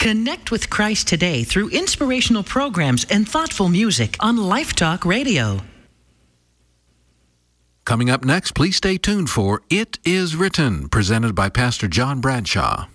Connect with Christ today through inspirational programs and thoughtful music on Life Talk Radio. Coming up next, please stay tuned for It Is Written, presented by Pastor John Bradshaw.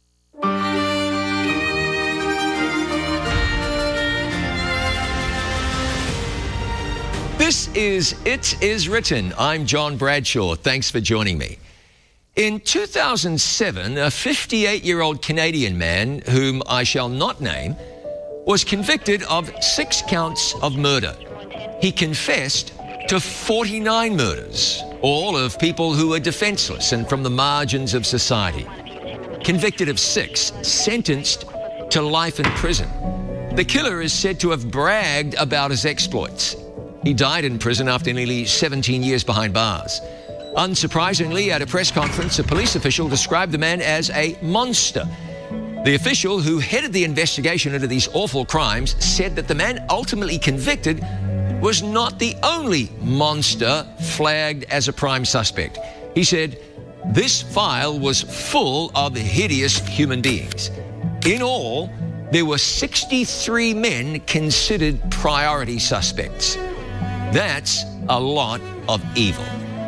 This is It Is Written. I'm John Bradshaw. Thanks for joining me. In 2007, a 58-year-old Canadian man, whom I shall not name, was convicted of 6 counts of murder. He confessed to 49 murders, all of people who were defenseless and from the margins of society. Convicted of 6, sentenced to life in prison. The killer is said to have bragged about his exploits. He died in prison after nearly 17 years behind bars. Unsurprisingly, at a press conference, a police official described the man as a monster. The official who headed the investigation into these awful crimes said that the man ultimately convicted was not the only monster flagged as a prime suspect. He said, "This file was full of hideous human beings. In all, there were 63 men considered priority suspects. That's a lot of evil."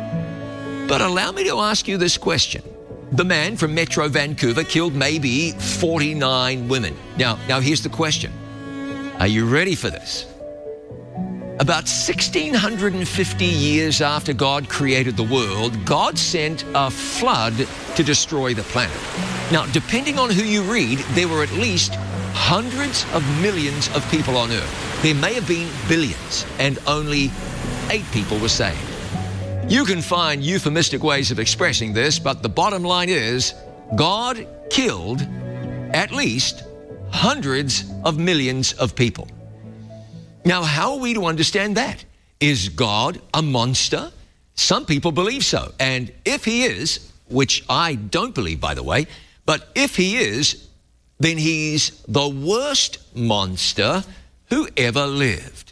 But allow me to ask you this question. The man from Metro Vancouver killed maybe 49 women. Now here's the question. Are you ready for this? About 1,650 years after God created the world, God sent a flood to destroy the planet. Now, depending on who you read, there were at least hundreds of millions of people on Earth. There may have been billions, and only 8 people were saved. You can find euphemistic ways of expressing this, but the bottom line is God killed at least hundreds of millions of people. Now, how are we to understand that? Is God a monster? Some people believe so. And if he is, which I don't believe, by the way, but if he is, then he's the worst monster who ever lived.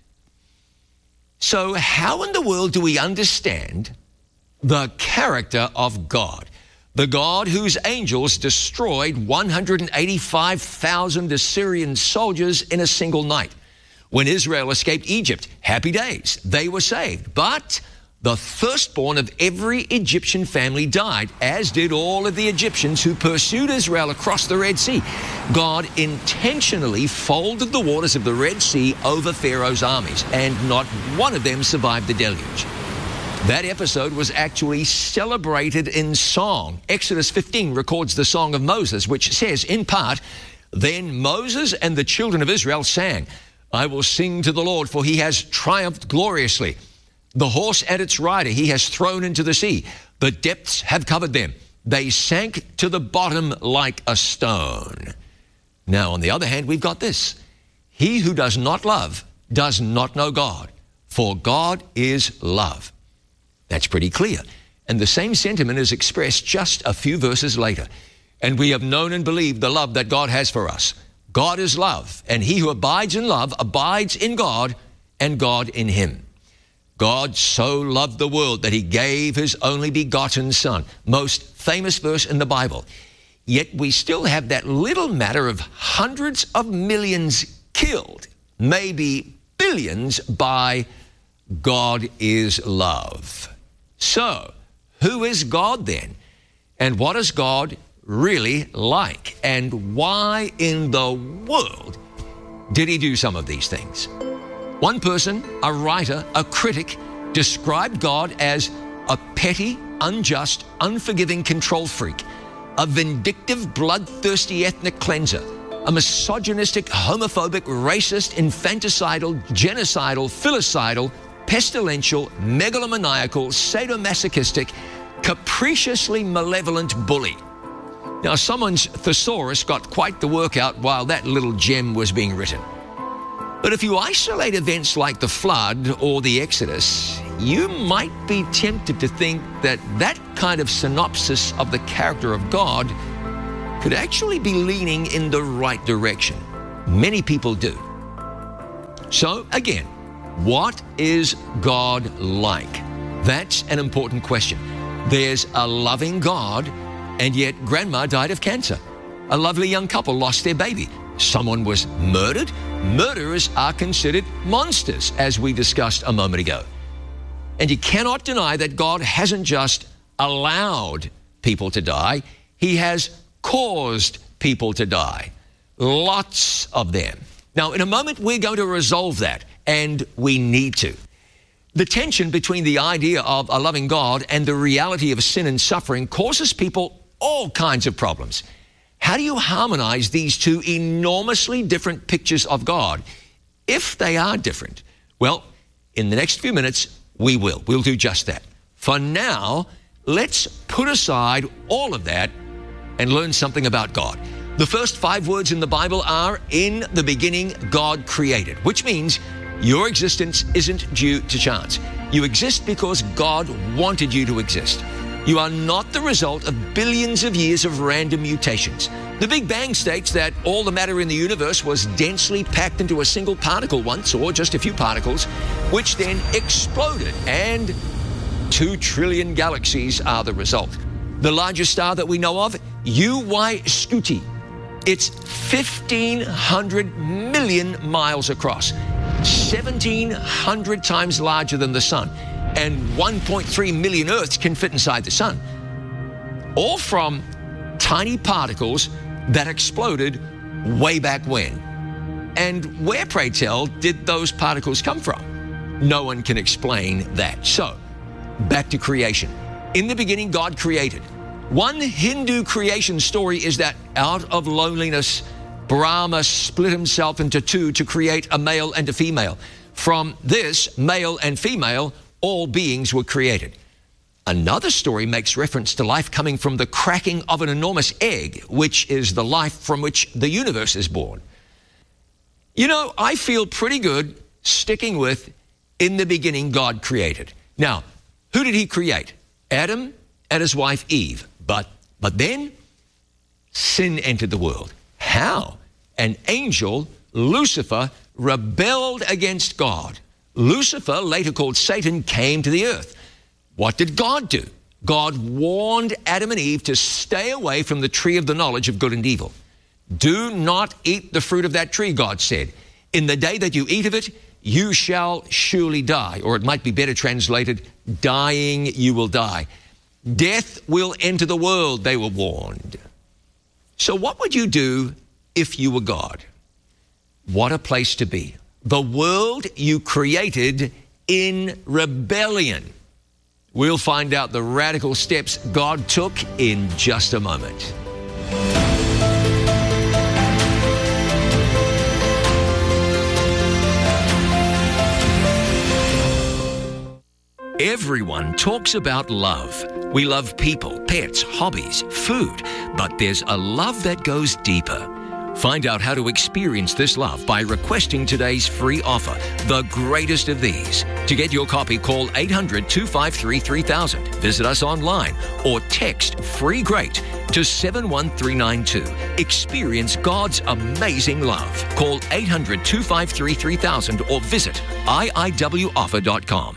So how in the world do we understand the character of God? The God whose angels destroyed 185,000 Assyrian soldiers in a single night. When Israel escaped Egypt, happy days, they were saved. But the firstborn of every Egyptian family died, as did all of the Egyptians who pursued Israel across the Red Sea. God intentionally folded the waters of the Red Sea over Pharaoh's armies, and not one of them survived the deluge. That episode was actually celebrated in song. Exodus 15 records the Song of Moses, which says, in part, "Then Moses and the children of Israel sang, 'I will sing to the Lord, for he has triumphed gloriously. The horse and its rider he has thrown into the sea. The depths have covered them. They sank to the bottom like a stone.'" Now, on the other hand, we've got this. "He who does not love does not know God, for God is love." That's pretty clear. And the same sentiment is expressed just a few verses later. "And we have known and believed the love that God has for us. God is love, and he who abides in love abides in God, and God in him. God so loved the world that he gave his only begotten Son." Most famous verse in the Bible. Yet we still have that little matter of hundreds of millions killed, maybe billions, by God is love. So, who is God then? And what is God really like? And why in the world did he do some of these things? One person, a writer, a critic, described God as a petty, unjust, unforgiving control freak, a vindictive, bloodthirsty ethnic cleanser, a misogynistic, homophobic, racist, infanticidal, genocidal, filicidal, pestilential, megalomaniacal, sadomasochistic, capriciously malevolent bully. Now, someone's thesaurus got quite the workout while that little gem was being written. But if you isolate events like the flood or the Exodus, you might be tempted to think that that kind of synopsis of the character of God could actually be leaning in the right direction. Many people do. So, again, what is God like? That's an important question. There's a loving God, and yet grandma died of cancer. A lovely young couple lost their baby. someone was murdered, murderers are considered monsters, as we discussed a moment ago. And you cannot deny that God hasn't just allowed people to die, He has caused people to die. Lots of them. Now, in a moment, we're going to resolve that, and we need to. The tension between the idea of a loving God and the reality of sin and suffering causes people all kinds of problems. How do you harmonize these two enormously different pictures of God, if they are different? Well, in the next few minutes, we will. We'll do just that. For now, let's put aside all of that and learn something about God. The first 5 words in the Bible are, in the beginning, God created, which means your existence isn't due to chance. You exist because God wanted you to exist. You are not the result of billions of years of random mutations. The Big Bang states that all the matter in the universe was densely packed into a single particle once, or just a few particles, which then exploded, and 2 trillion galaxies are the result. The largest star that we know of, UY Scuti. It's 1,500 million miles across, 1,700 times larger than the sun, and 1.3 million Earths can fit inside the sun. All from tiny particles that exploded way back when. And where, pray tell, did those particles come from? No one can explain that. So, back to creation. In the beginning, God created. One Hindu creation story is that out of loneliness, Brahma split himself into 2 to create a male and a female. From this, male and female, all beings were created. Another story makes reference to life coming from the cracking of an enormous egg, which is the life from which the universe is born. You know, I feel pretty good sticking with, in the beginning, God created. Now, who did He create? Adam and his wife Eve. But then sin entered the world. How? An angel, Lucifer, rebelled against God. Lucifer, later called Satan, came to the earth. What did God do? God warned Adam and Eve to stay away from the tree of the knowledge of good and evil. Do not eat the fruit of that tree, God said. In the day that you eat of it, you shall surely die. Or it might be better translated, dying you will die. Death will enter the world, they were warned. So what would you do if you were God? What a place to be. The world you created in rebellion. We'll find out the radical steps God took in just a moment. Everyone talks about love. We love people, pets, hobbies, food, but there's a love that goes deeper. Find out how to experience this love by requesting today's free offer, The Greatest of These. To get your copy, call 800-253-3000. Visit us online or text FREE GREAT to 71392. Experience God's amazing love. Call 800-253-3000 or visit iiwoffer.com.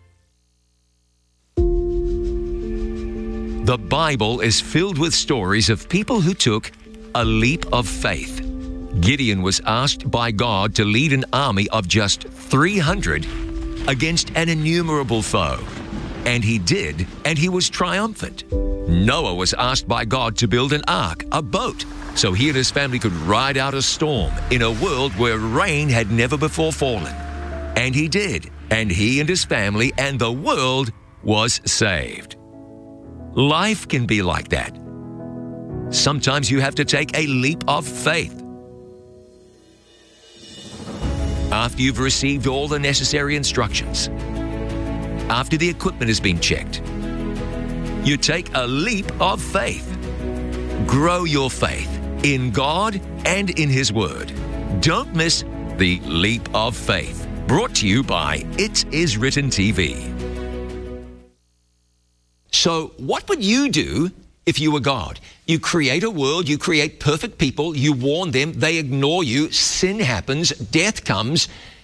The Bible is filled with stories of people who took a leap of faith. Gideon was asked by God to lead an army of just 300 against an innumerable foe. And he did, and he was triumphant. Noah was asked by God to build an ark, a boat, so he and his family could ride out a storm in a world where rain had never before fallen. And he did, and he and his family and the world was saved. Life can be like that. Sometimes you have to take a leap of faith. After you've received all the necessary instructions, after the equipment has been checked, you take a leap of faith. Grow your faith in God and in His Word. Don't miss the Leap of Faith. Brought to you by It Is Written TV. So what would you do if you were God? You create a world, you create perfect people, you warn them, they ignore you, sin happens, death comes,